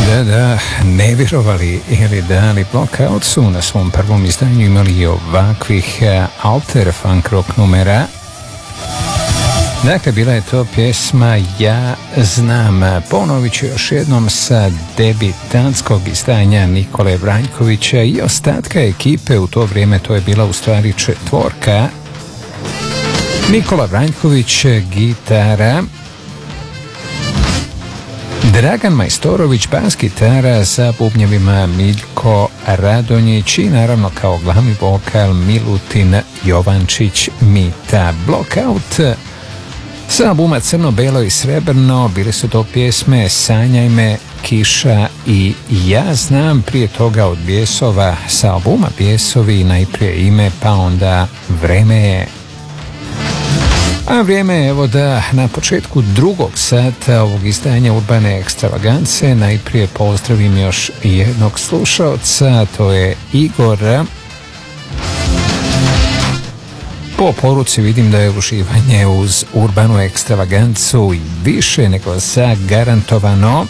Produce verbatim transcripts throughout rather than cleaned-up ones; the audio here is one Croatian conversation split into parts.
Da, da, ne vjerovali ili da, ali Blockout su na svom prvom izdanju imali ovakvih alter funk rock numera. Dakle, bila je to pjesma Ja znam. Ponovit ću još jednom sa debitantskog izdanja Nikole Vranjkovića i ostatka ekipe. U to vrijeme to je bila u stvari četvorka. Nikola Vranjković, gitara, Dragan Majstorović, bas gitara, za bubnjevima Miljko Radonjić i naravno kao glavni vokal Milutin Jovančić Mita. Blockout sa albuma Crno, belo i srebrno, bile su to pjesme Sanjaj me, Kiša i Ja znam. Prije toga od Bijesova sa albuma Bijesovi najprije Ime, pa onda Vreme je. A vrijeme je evo da na početku drugog sata ovog izdanja Urbane ekstravagance najprije pozdravim još jednog slušaoca, to je Igor. Po poruci vidim da je uživanje uz Urbanu ekstravagancu i više nego zagarantovano.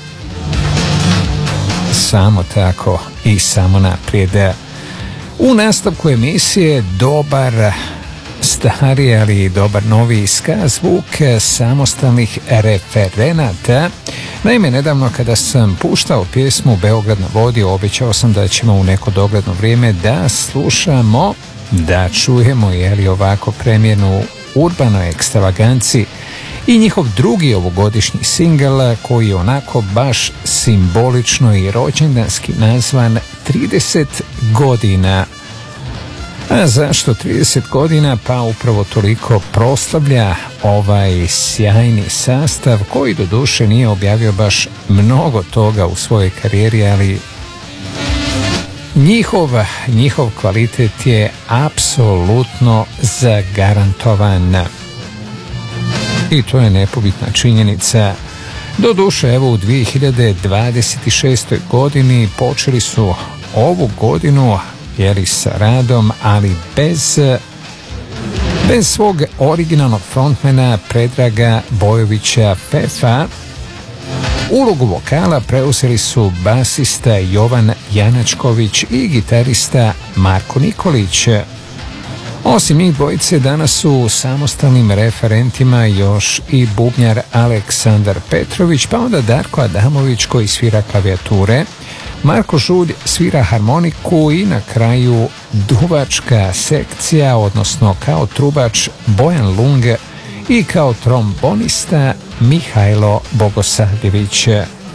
Samo tako i samo naprijed. U nastavku emisije dobar stari, ali dobar novi ska zvuk samostalnih referenata. Naime, nedavno kada sam puštao pjesmu Beograd na vodi, obećao sam da ćemo u neko dogledno vrijeme da slušamo, da čujemo, jeli ovako premijernu Urbanoj ekstravaganci i njihov drugi ovogodišnji singl koji je onako baš simbolično i rođendanski nazvan trideset godina. A zašto trideset godina? Pa upravo toliko proslavlja ovaj sjajni sastav koji doduše nije objavio baš mnogo toga u svojoj karijeri, ali njihov, njihov kvalitet je apsolutno zagarantovan. I to je nepobitna činjenica. Doduše, evo u dvije hiljade dvadeset šestoj godini počeli su ovu godinu jeli sa radom, ali bez bez svog originalnog frontmana Predraga Bojovića Fefa. Ulogu vokala preuzeli su basista Jovan Janačković i gitarista Marko Nikolić. Osim njih dvojice danas su samostalnim referentima još i bubnjar Aleksandar Petrović, pa onda Darko Adamović koji svira klavijature, Marko Žulj svira harmoniku i na kraju duvačka sekcija, odnosno kao trubač Bojan Lung i kao trombonista Mihajlo Bogosavljević.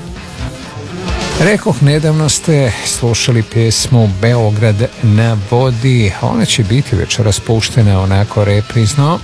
Rekoh, nedavno ste slušali pjesmu Beograd na vodi, ona će biti večeras puštena onako reprizno.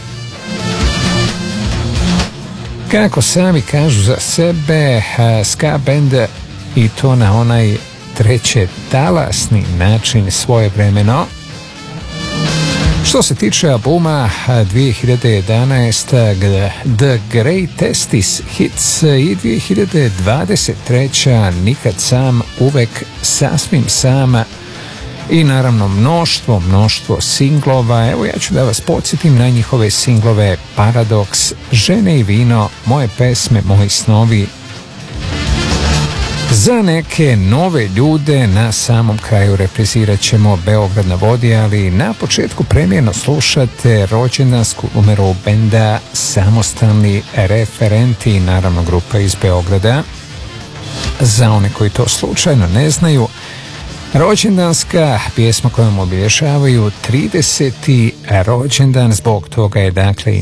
Kako sami kažu za sebe, ska band i to na onaj treće talasni način svojevremeno. Što se tiče albuma dvije hiljade jedanaeste. The Greatest Hits i dvije hiljade dvadeset treća. Nikad sam, uvek sasvim sam i naravno mnoštvo, mnoštvo singlova. Evo ja ću da vas podsjetim na njihove singlove Paradoks, Žene i vino, Moje pesme, Moji snovi. Za neke nove ljude na samom kraju reprizirat ćemo Beograd na vodi, ali na početku premijerno slušate rođendansku numeru benda Samostalni referenti, naravno grupa iz Beograda. Za one koji to slučajno ne znaju, rođendanska pjesma kojom obilježavaju trideseti rođendan, zbog toga je dakle